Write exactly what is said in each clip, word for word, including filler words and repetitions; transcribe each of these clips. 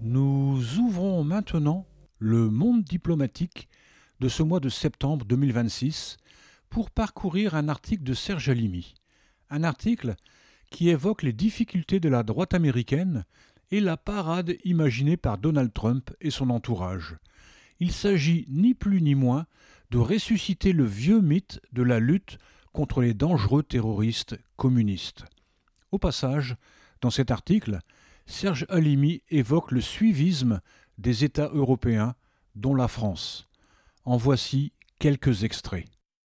Nous ouvrons maintenant le monde diplomatique de ce mois de septembre deux mille vingt-six pour parcourir un article de Serge Halimi. Un article qui évoque les difficultés de la droite américaine et la parade imaginée par Donald Trump et son entourage. Il s'agit ni plus ni moins de ressusciter le vieux mythe de la lutte contre les dangereux terroristes communistes. Au passage, dans cet article, Serge Halimi évoque le suivisme des États européens, dont la France. En voici quelques extraits.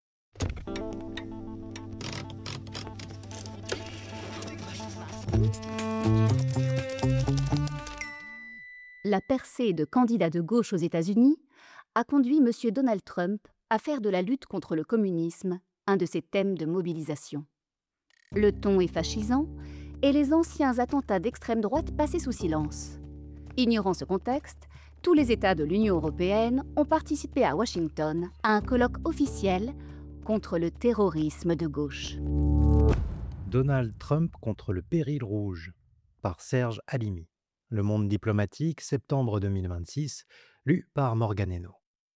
La percée de candidats de gauche aux États-Unis a conduit M. Donald Trump à faire de la lutte contre le communisme un de ses thèmes de mobilisation. Le ton est fascisant et les anciens attentats d'extrême droite passés sous silence. Ignorant ce contexte, tous les États de l'Union européenne ont participé à Washington à un colloque officiel contre le terrorisme de gauche. Donald Trump contre le péril rouge, par Serge Halimi. Le monde diplomatique, septembre deux mille vingt-six, lu par Morgan Heno.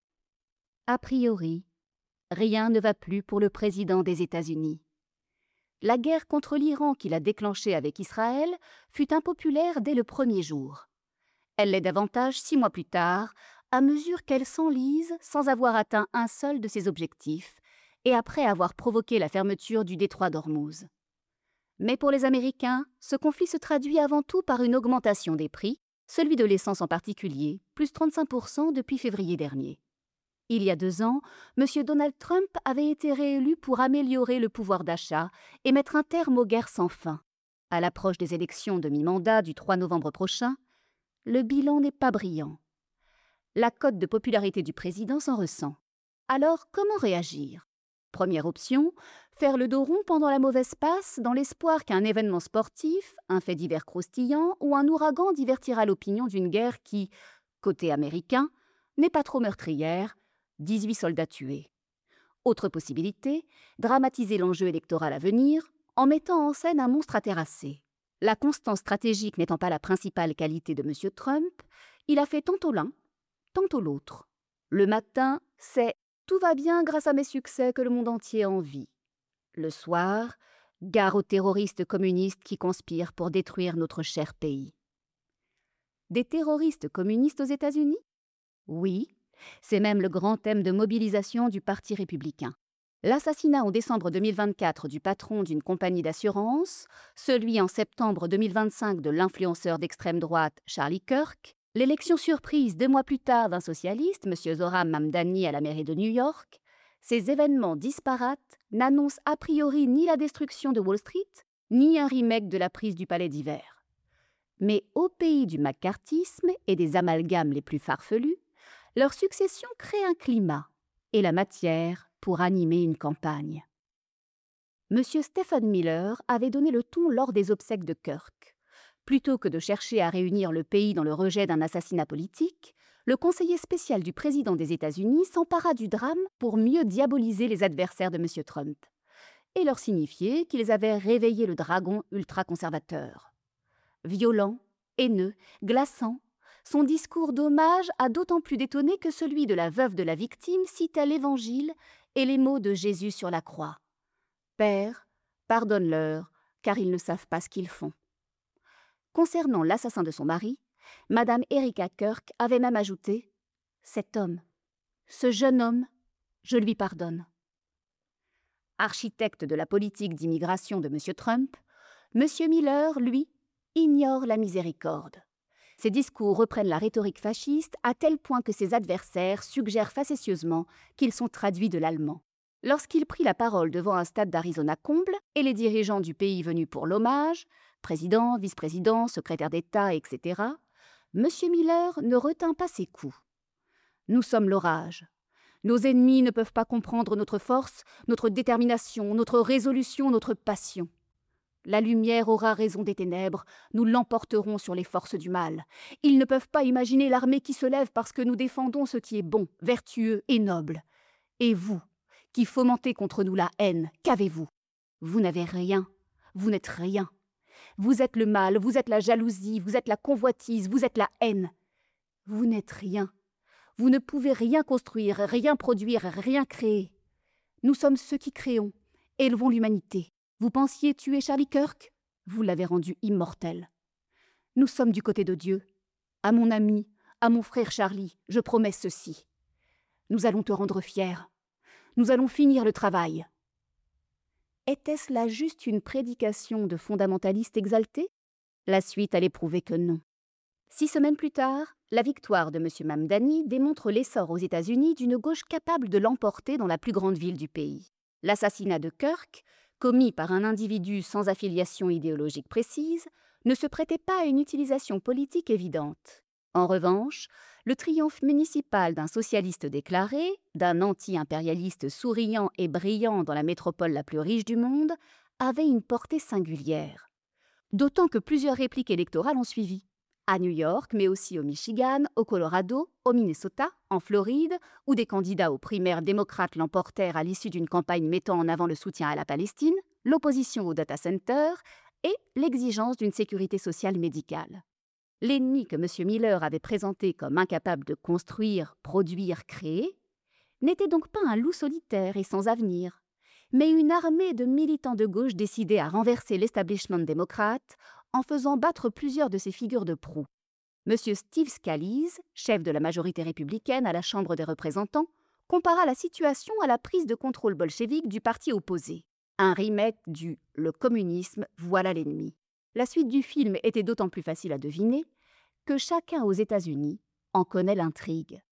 A priori, rien ne va plus pour le président des États-Unis. La guerre contre l'Iran qu'il a déclenchée avec Israël fut impopulaire dès le premier jour. Elle l'est davantage six mois plus tard, à mesure qu'elle s'enlise sans avoir atteint un seul de ses objectifs et après avoir provoqué la fermeture du détroit d'Ormuz. Mais pour les Américains, ce conflit se traduit avant tout par une augmentation des prix, celui de l'essence en particulier, plus trente-cinq pour cent depuis février dernier. Il y a deux ans, M. Donald Trump avait été réélu pour améliorer le pouvoir d'achat et mettre un terme aux guerres sans fin. À l'approche des élections de mi-mandat du trois novembre prochain, le bilan n'est pas brillant. La cote de popularité du président s'en ressent. Alors, comment réagir ? Première option, faire le dos rond pendant la mauvaise passe dans l'espoir qu'un événement sportif, un fait divers croustillant ou un ouragan divertira l'opinion d'une guerre qui, côté américain, n'est pas trop meurtrière, dix-huit soldats tués. Autre possibilité, dramatiser l'enjeu électoral à venir en mettant en scène un monstre à terrasser. La constance stratégique n'étant pas la principale qualité de M. Trump, il a fait tantôt l'un, tantôt l'autre. Le matin, c'est « tout va bien grâce à mes succès que le monde entier envie ». Le soir, gare aux terroristes communistes qui conspirent pour détruire notre cher pays. Des terroristes communistes aux États-Unis ? Oui, c'est même le grand thème de mobilisation du Parti républicain. L'assassinat en décembre deux mille vingt-quatre du patron d'une compagnie d'assurance, celui en septembre deux mille vingt-cinq de l'influenceur d'extrême droite Charlie Kirk, l'élection surprise deux mois plus tard d'un socialiste, M. Zohran Mamdani à la mairie de New York, ces événements disparates n'annoncent a priori ni la destruction de Wall Street, ni un remake de la prise du palais d'hiver. Mais au pays du macartisme et des amalgames les plus farfelus, leur succession crée un climat et la matière pour animer une campagne. M. Stephen Miller avait donné le ton lors des obsèques de Kirk. Plutôt que de chercher à réunir le pays dans le rejet d'un assassinat politique, le conseiller spécial du président des États-Unis s'empara du drame pour mieux diaboliser les adversaires de M. Trump et leur signifier qu'ils avaient réveillé le dragon ultra-conservateur. Violent, haineux, glaçant, son discours d'hommage a d'autant plus détonné que celui de la veuve de la victime citait l'Évangile et les mots de Jésus sur la croix. « Père, pardonne-leur, car ils ne savent pas ce qu'ils font. » Concernant l'assassin de son mari, Madame Erika Kirk avait même ajouté « Cet homme, ce jeune homme, je lui pardonne. » Architecte de la politique d'immigration de M. Trump, M. Miller, lui, ignore la miséricorde. Ses discours reprennent la rhétorique fasciste à tel point que ses adversaires suggèrent facétieusement qu'ils sont traduits de l'allemand. Lorsqu'il prit la parole devant un stade d'Arizona comble et les dirigeants du pays venus pour l'hommage, président, vice-président, secrétaire d'État, et cetera, M. Miller ne retint pas ses coups. « Nous sommes l'orage. Nos ennemis ne peuvent pas comprendre notre force, notre détermination, notre résolution, notre passion. La lumière aura raison des ténèbres, nous l'emporterons sur les forces du mal. Ils ne peuvent pas imaginer l'armée qui se lève parce que nous défendons ce qui est bon, vertueux et noble. Et vous, qui fomentez contre nous la haine, qu'avez-vous ? Vous n'avez rien, vous n'êtes rien. Vous êtes le mal, vous êtes la jalousie, vous êtes la convoitise, vous êtes la haine. Vous n'êtes rien. Vous ne pouvez rien construire, rien produire, rien créer. Nous sommes ceux qui créons, élevons l'humanité. Vous pensiez tuer Charlie Kirk? Vous l'avez rendu immortel. Nous sommes du côté de Dieu. À mon ami, à mon frère Charlie, je promets ceci. Nous allons te rendre fier. Nous allons finir le travail. » Était-ce là juste une prédication de fondamentaliste exalté? La suite allait prouver que non. Six semaines plus tard, la victoire de M. Mamdani démontre l'essor aux États-Unis d'une gauche capable de l'emporter dans la plus grande ville du pays. L'assassinat de Kirk, commis par un individu sans affiliation idéologique précise, ne se prêtait pas à une utilisation politique évidente. En revanche, le triomphe municipal d'un socialiste déclaré, d'un anti-impérialiste souriant et brillant dans la métropole la plus riche du monde, avait une portée singulière. D'autant que plusieurs répliques électorales ont suivi. À New York, mais aussi au Michigan, au Colorado, au Minnesota, en Floride, où des candidats aux primaires démocrates l'emportèrent à l'issue d'une campagne mettant en avant le soutien à la Palestine, l'opposition aux data centers et l'exigence d'une sécurité sociale médicale. L'ennemi que M. Miller avait présenté comme incapable de construire, produire, créer, n'était donc pas un loup solitaire et sans avenir, mais une armée de militants de gauche décidés à renverser l'establishment démocrate en faisant battre plusieurs de ses figures de proue. M. Steve Scalise, chef de la majorité républicaine à la Chambre des représentants, compara la situation à la prise de contrôle bolchevique du parti opposé. Un remake du « Le communisme, voilà l'ennemi ». La suite du film était d'autant plus facile à deviner que chacun aux États-Unis en connaît l'intrigue.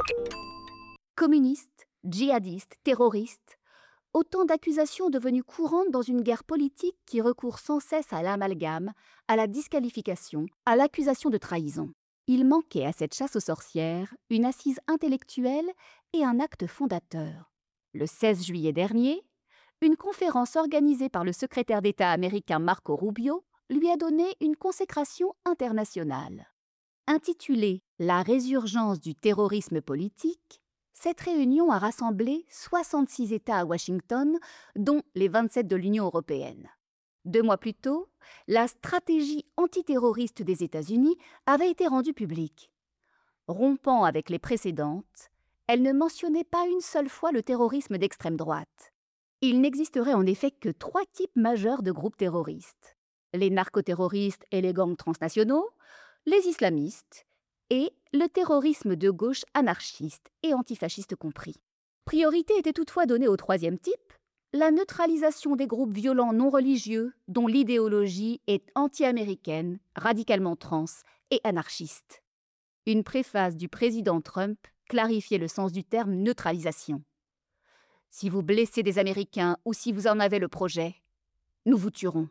Communistes, djihadistes, terroristes, autant d'accusations devenues courantes dans une guerre politique qui recourt sans cesse à l'amalgame, à la disqualification, à l'accusation de trahison. Il manquait à cette chasse aux sorcières une assise intellectuelle et un acte fondateur. Le seize juillet dernier, une conférence organisée par le secrétaire d'État américain Marco Rubio lui a donné une consécration internationale. Intitulée « La résurgence du terrorisme politique », cette réunion a rassemblé soixante-six États à Washington, dont les vingt-sept de l'Union européenne. Deux mois plus tôt, la stratégie antiterroriste des États-Unis avait été rendue publique. Rompant avec les précédentes, elle ne mentionnait pas une seule fois le terrorisme d'extrême droite. Il n'existerait en effet que trois types majeurs de groupes terroristes. Les narcoterroristes et les gangs transnationaux, les islamistes et le terrorisme de gauche anarchiste et antifasciste compris. Priorité était toutefois donnée au troisième type, la neutralisation des groupes violents non religieux dont l'idéologie est anti-américaine, radicalement trans et anarchiste. Une préface du président Trump clarifiait le sens du terme neutralisation. Si vous blessez des Américains ou si vous en avez le projet, nous vous tuerons.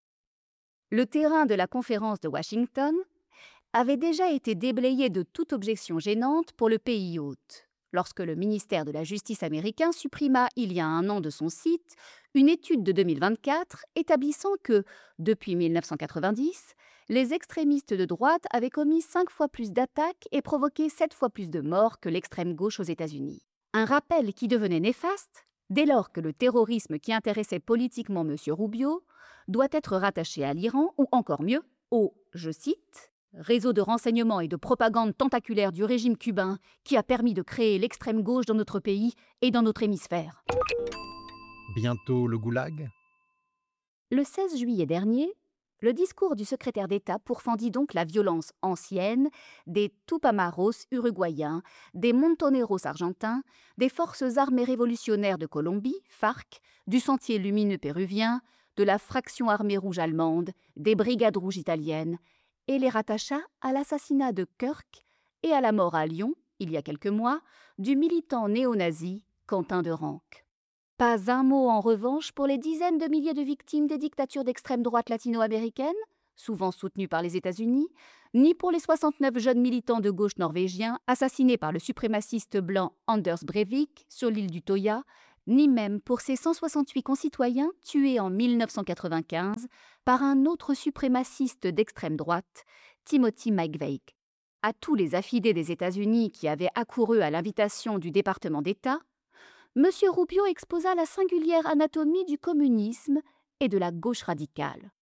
Le terrain de la conférence de Washington avait déjà été déblayé de toute objection gênante pour le pays hôte, lorsque le ministère de la Justice américain supprima il y a un an de son site une étude de deux mille vingt-quatre établissant que, depuis mille neuf cent quatre-vingt-dix, les extrémistes de droite avaient commis cinq fois plus d'attaques et provoqué sept fois plus de morts que l'extrême gauche aux États-Unis. Un rappel qui devenait néfaste, dès lors que le terrorisme qui intéressait politiquement M. Rubio doit être rattaché à l'Iran ou encore mieux au, je cite, « réseau de renseignement et de propagande tentaculaire du régime cubain qui a permis de créer l'extrême gauche dans notre pays et dans notre hémisphère. » Bientôt le goulag? Le seize juillet dernier, le discours du secrétaire d'État pourfendit donc la violence ancienne des Tupamaros uruguayens, des Montoneros argentins, des forces armées révolutionnaires de Colombie, FARC, du Sentier lumineux péruvien, de la fraction armée rouge allemande, des brigades rouges italiennes, et les rattacha à l'assassinat de Kirk et à la mort à Lyon, il y a quelques mois, du militant néo-nazi Quentin de Ranc. Pas un mot en revanche pour les dizaines de milliers de victimes des dictatures d'extrême droite latino-américaines, souvent soutenues par les États-Unis, ni pour les soixante-neuf jeunes militants de gauche norvégiens assassinés par le suprémaciste blanc Anders Breivik sur l'île du Toya, ni même pour ses cent soixante-huit concitoyens tués en mille neuf cent quatre-vingt-quinze par un autre suprémaciste d'extrême droite, Timothy McVeigh. À tous les affidés des États-Unis qui avaient accouru à l'invitation du département d'État, M. Rubio exposa la singulière anatomie du communisme et de la gauche radicale.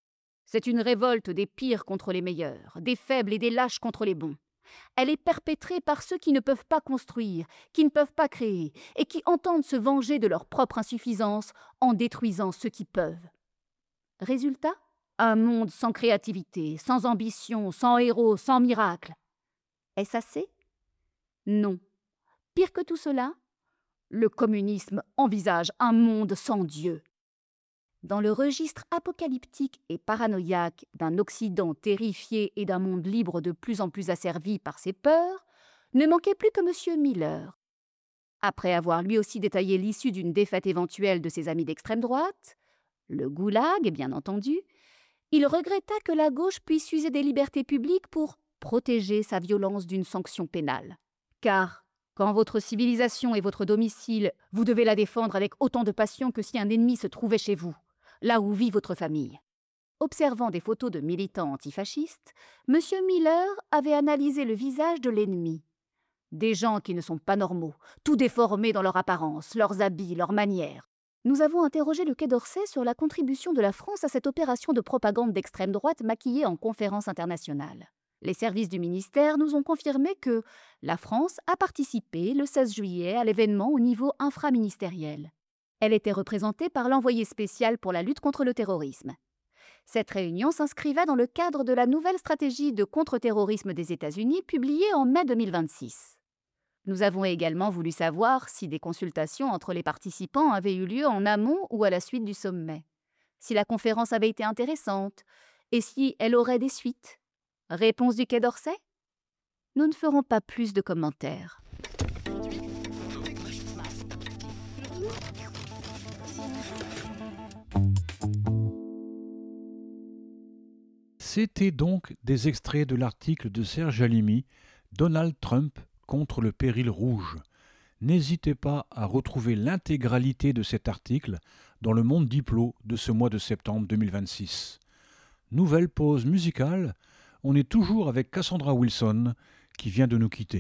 C'est une révolte des pires contre les meilleurs, des faibles et des lâches contre les bons. Elle est perpétrée par ceux qui ne peuvent pas construire, qui ne peuvent pas créer, et qui entendent se venger de leur propre insuffisance en détruisant ceux qui peuvent. Résultat ? Un monde sans créativité, sans ambition, sans héros, sans miracle. Est-ce assez ? Non. Pire que tout cela, le communisme envisage un monde sans Dieu. Dans le registre apocalyptique et paranoïaque d'un Occident terrifié et d'un monde libre de plus en plus asservi par ses peurs, ne manquait plus que M. Miller. Après avoir lui aussi détaillé l'issue d'une défaite éventuelle de ses amis d'extrême droite, le goulag, bien entendu, il regretta que la gauche puisse user des libertés publiques pour protéger sa violence d'une sanction pénale. Car, quand votre civilisation est votre domicile, vous devez la défendre avec autant de passion que si un ennemi se trouvait chez vous, là où vit votre famille. Observant des photos de militants antifascistes, M. Miller avait analysé le visage de l'ennemi. Des gens qui ne sont pas normaux, tout déformés dans leur apparence, leurs habits, leurs manières. Nous avons interrogé le Quai d'Orsay sur la contribution de la France à cette opération de propagande d'extrême droite maquillée en conférence internationale. Les services du ministère nous ont confirmé que la France a participé le seize juillet à l'événement au niveau infraministériel. Elle était représentée par l'envoyé spécial pour la lutte contre le terrorisme. Cette réunion s'inscrivait dans le cadre de la nouvelle stratégie de contre-terrorisme des États-Unis publiée en mai deux mille vingt-six. Nous avons également voulu savoir si des consultations entre les participants avaient eu lieu en amont ou à la suite du sommet, si la conférence avait été intéressante et si elle aurait des suites. Réponse du Quai d'Orsay ? Nous ne ferons pas plus de commentaires. C'était donc des extraits de l'article de Serge Halimi, Donald Trump contre le péril rouge. N'hésitez pas à retrouver l'intégralité de cet article dans le Monde Diplo de ce mois de septembre deux mille vingt-six. Nouvelle pause musicale, on est toujours avec Cassandra Wilson qui vient de nous quitter.